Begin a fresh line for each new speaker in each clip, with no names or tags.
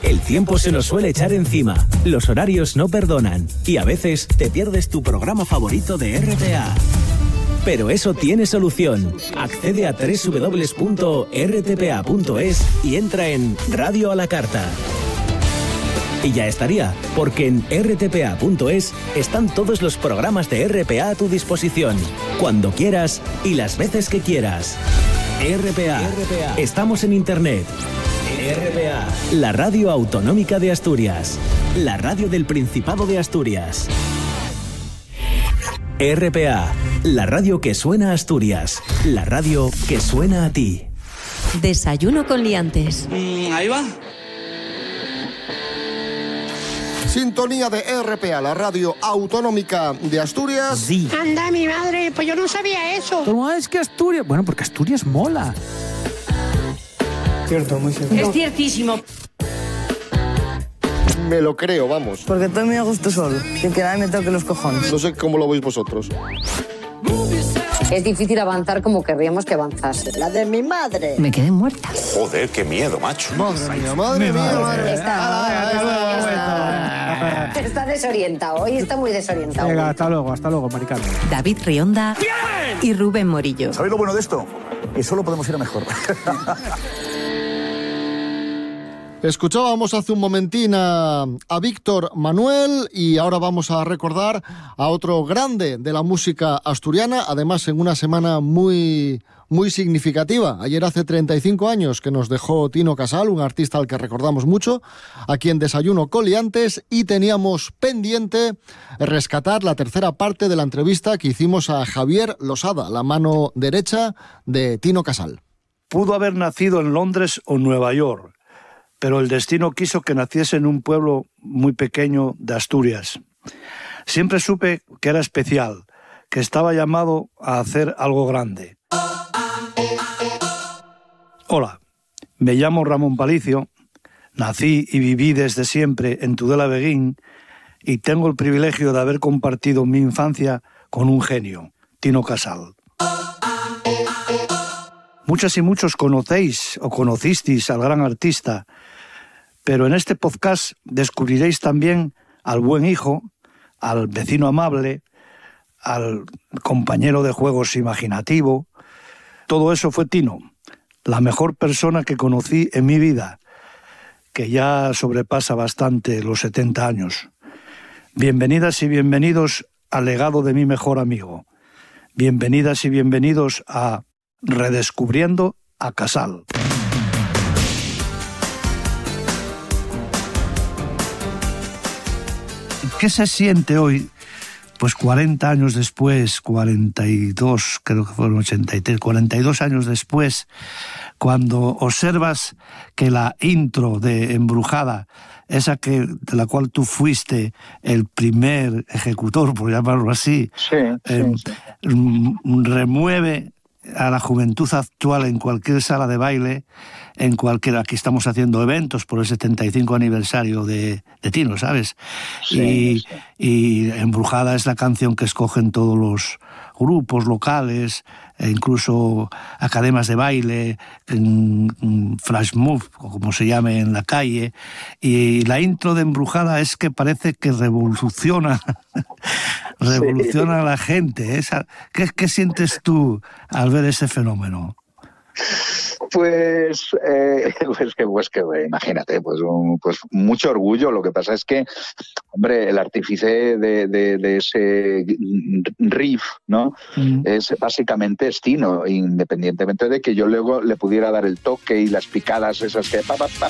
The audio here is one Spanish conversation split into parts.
El tiempo se nos suele echar encima, los horarios no perdonan y a veces te pierdes tu programa favorito de RPA. Pero eso tiene solución. Accede a www.rtpa.es y entra en Radio a la Carta. Y ya estaría, porque en rtpa.es están todos los programas de RPA a tu disposición, cuando quieras y las veces que quieras. RPA. Estamos en Internet. RPA, la radio autonómica de Asturias. La radio del Principado de Asturias. RPA, la radio que suena a Asturias. La radio que suena a ti.
Desayuno con liantes.
Ahí va.
Sintonía de RPA, la radio autonómica de Asturias.
Sí.
Anda, mi madre, pues yo no sabía eso.
¿Cómo es que Asturias? Bueno, porque Asturias mola.
Cierto, muy cierto.
Es ciertísimo.
Me lo creo, vamos.
Porque estoy muy a gusto solo, sin que nadie me toque los cojones.
No sé cómo lo veis vosotros.
Es difícil avanzar como querríamos que avanzase.
La de mi madre.
Me quedé muerta.
Joder, qué miedo, macho.
Madre mía, madre mía.
Está desorientado, hoy está muy desorientado.
Venga, hasta luego, Maricarmen.
David Rionda y Rubén Morillo.
¿Sabéis lo bueno de esto? Que solo podemos ir a mejor.
Escuchábamos hace un momentín a Víctor Manuel y ahora vamos a recordar a otro grande de la música asturiana, además en una semana muy significativa. Ayer hace 35 años que nos dejó Tino Casal, un artista al que recordamos mucho, aquí en Desayuno con Liantes, y teníamos pendiente rescatar la tercera parte de la entrevista que hicimos a Javier Losada, la mano derecha de Tino Casal.
Pudo haber nacido en Londres o Nueva York, pero el destino quiso que naciese en un pueblo muy pequeño de Asturias. Siempre supe que era especial, que estaba llamado a hacer algo grande. Hola, me llamo Ramón Palicio, nací y viví desde siempre en Tudela Beguín y tengo el privilegio de haber compartido mi infancia con un genio, Tino Casal. Muchas y muchos conocéis o conocisteis al gran artista, pero en este podcast descubriréis también al buen hijo, al vecino amable, al compañero de juegos imaginativo. Todo eso fue Tino, la mejor persona que conocí en mi vida, que ya sobrepasa bastante los 70 años. Bienvenidas y bienvenidos al legado de mi mejor amigo. Bienvenidas y bienvenidos a Redescubriendo a Casal. ¿Qué se siente hoy? Pues 40 años después, 42, creo que fueron 83, 42 años después, cuando observas que la intro de Embrujada, esa de la cual tú fuiste el primer ejecutor, por llamarlo así, remueve a la juventud actual en cualquier sala de baile, aquí estamos haciendo eventos por el 75 aniversario de Tino, ¿sabes? Y Embrujada es la canción que escogen todos los grupos locales, e incluso academias de baile, flash mob, o como se llame en la calle, y la intro de Embrujada es que parece que revoluciona a la gente. ¿Qué sientes tú al ver ese fenómeno?
Pues que imagínate, pues mucho orgullo. Lo que pasa es que, hombre, el artífice de ese riff, ¿no? Es básicamente Tino, independientemente de que yo luego le pudiera dar el toque y las picadas esas que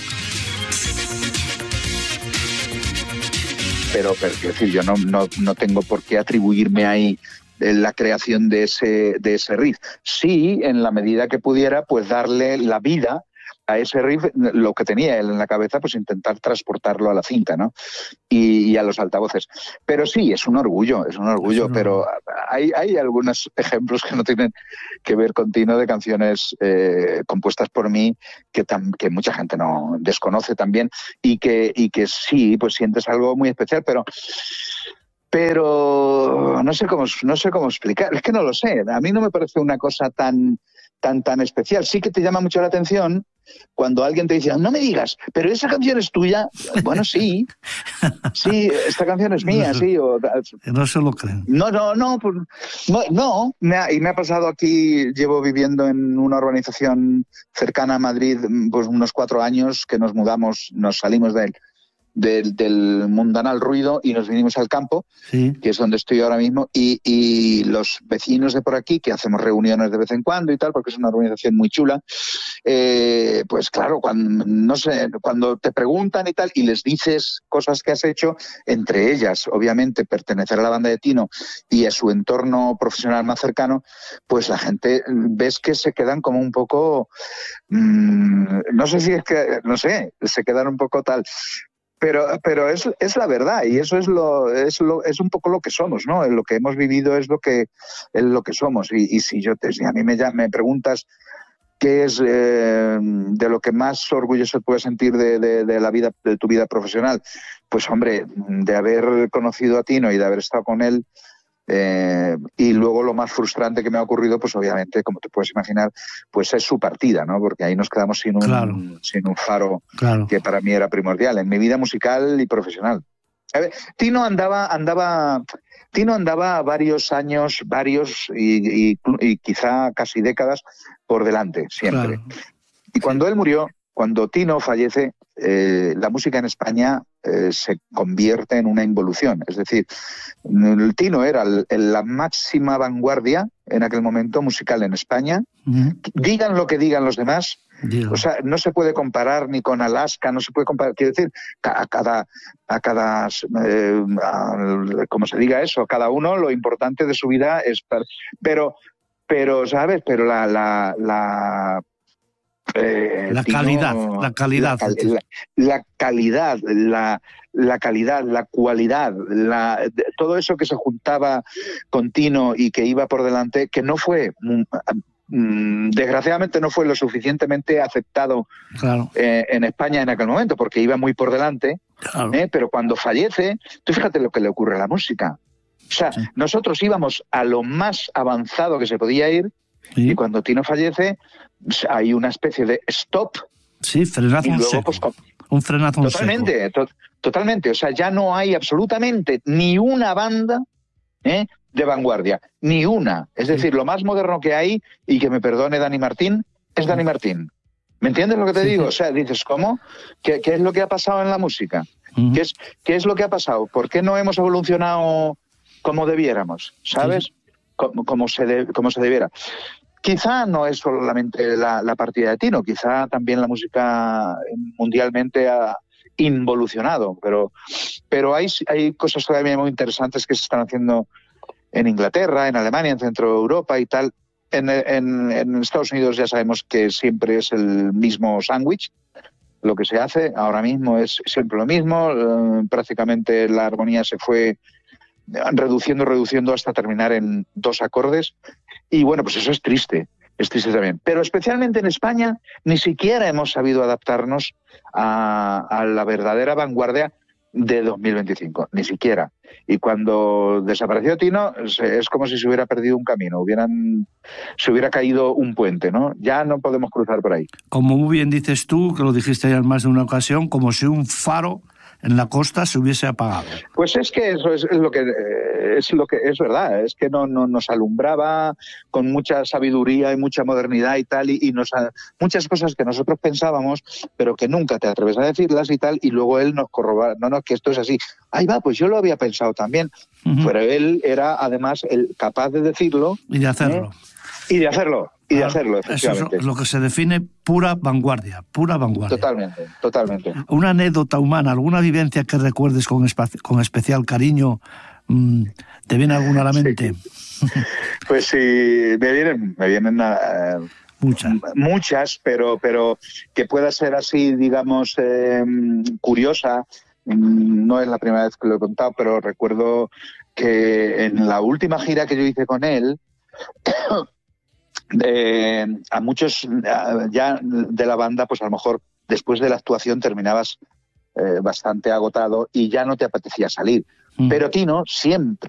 Pero quiero decir, yo no tengo por qué atribuirme ahí la creación de ese riff. Sí, en la medida que pudiera, pues darle la vida a ese riff, lo que tenía él en la cabeza, pues intentar transportarlo a la cinta, ¿no? Y a los altavoces. Pero sí, es un orgullo, pero hay algunos ejemplos que no tienen que ver con Tino, de canciones compuestas por mí que mucha gente no desconoce también y que sí, pues sientes algo muy especial, pero no sé cómo explicar, es que no lo sé. A mí no me parece una cosa tan especial. Sí que te llama mucho la atención cuando alguien te dice, no me digas, pero esa canción es tuya. Bueno, sí, esta canción es mía, sí.
No se lo creen.
No, y me ha pasado aquí, llevo viviendo en una urbanización cercana a Madrid pues unos 4 años que nos mudamos, nos salimos del mundanal ruido y nos vinimos al campo, que es donde estoy ahora mismo, y los vecinos de por aquí, que hacemos reuniones de vez en cuando y tal, porque es una organización muy chula, pues claro, cuando te preguntan y tal, y les dices cosas que has hecho, entre ellas, obviamente, pertenecer a la banda de Tino y a su entorno profesional más cercano, pues la gente, ves que se quedan como un poco, no sé si es que, no sé, se quedan un poco tal. Pero es la verdad, y eso es un poco lo que somos, ¿no? Lo que hemos vivido es lo que somos. Y si a mí me preguntas qué es de lo que más orgulloso puedes sentir de la vida, de tu vida profesional, pues hombre, de haber conocido a Tino y de haber estado con él. Y luego lo más frustrante que me ha ocurrido, pues obviamente, como te puedes imaginar, pues es su partida, ¿no? Porque ahí nos quedamos sin un faro que para mí era primordial en mi vida musical y profesional. A ver, Tino andaba varios años, y quizá casi décadas por delante, siempre. Claro. Y cuando él murió, cuando Tino fallece, la música en España se convierte en una involución. Es decir, el Tino era la máxima vanguardia en aquel momento musical en España. Digan lo que digan los demás. O sea, no se puede comparar ni con Alaska, no se puede comparar. Quiero decir, a cada como se diga eso, cada uno lo importante de su vida es. Pero ¿sabes? Pero la
calidad, la cualidad,
todo eso que se juntaba con Tino y que iba por delante, que no fue, desgraciadamente no fue lo suficientemente aceptado en España en aquel momento, porque iba muy por delante, pero cuando fallece, tú fíjate lo que le ocurre a la música. O sea, nosotros íbamos a lo más avanzado que se podía ir, y cuando Tino fallece, hay una especie de stop.
Sí, frenazo
y luego,
seco.
pues,
Un frenazo
seco. Totalmente. O sea, ya no hay absolutamente ni una banda de vanguardia. Ni una. Es decir, lo más moderno que hay, y que me perdone Dani Martín, es Dani Martín. ¿Me entiendes lo que te digo? O sea, dices, ¿cómo? ¿Qué es lo que ha pasado en la música? ¿Qué es lo que ha pasado? ¿Por qué no hemos evolucionado como debiéramos? ¿Sabes? Como se debiera. Quizá no es solamente la partida de Tino, quizá también la música mundialmente ha involucionado, pero hay cosas todavía muy interesantes que se están haciendo en Inglaterra, en Alemania, en Centro Europa y tal. En Estados Unidos ya sabemos que siempre es el mismo sándwich. Lo que se hace ahora mismo es siempre lo mismo. Prácticamente la armonía se fue reduciendo hasta terminar en 2 acordes. Y bueno, pues eso es triste también. Pero especialmente en España ni siquiera hemos sabido adaptarnos a la verdadera vanguardia de 2025, ni siquiera. Y cuando desapareció Tino, es como si se hubiera perdido un camino, se hubiera caído un puente, ¿no? Ya no podemos cruzar por ahí.
Como muy bien dices tú, que lo dijiste ya en más de una ocasión, como si un faro en la costa se hubiese apagado.
Pues es que eso es lo que es verdad, es que no nos alumbraba con mucha sabiduría y mucha modernidad y tal, y muchas cosas que nosotros pensábamos, pero que nunca te atreves a decirlas y tal, y luego él nos corrobora, no, que esto es así. Ahí va, pues yo lo había pensado también. Pero él era además capaz de decirlo.
Y de hacerlo.
Y de hacerlo, efectivamente.
Eso es lo que se define pura vanguardia.
Totalmente.
Una anécdota humana, alguna vivencia que recuerdes con especial cariño, ¿te viene alguna a la mente?
Sí. Pues sí, me vienen muchas, pero que pueda ser así, digamos, curiosa. No es la primera vez que lo he contado, pero recuerdo que en la última gira que yo hice con él, a muchos ya de la banda, pues a lo mejor después de la actuación terminabas bastante agotado y ya no te apetecía salir. Pero Tino siempre